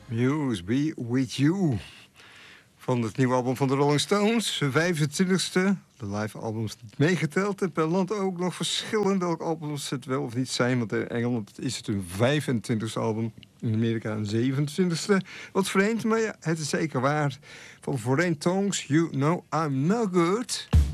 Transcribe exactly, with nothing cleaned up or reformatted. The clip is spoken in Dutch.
Muse, Be With You. Van het nieuwe album van de Rolling Stones. vijfentwintigste. De live albums niet meegeteld. En per land ook nog verschillen welke albums het wel of niet zijn. Want in Engeland is het een vijfentwintigste album. In Amerika een zevenentwintigste. Wat vreemd, maar ja, het is zeker waar. Van Foreign Tongues, You Know I'm No Good.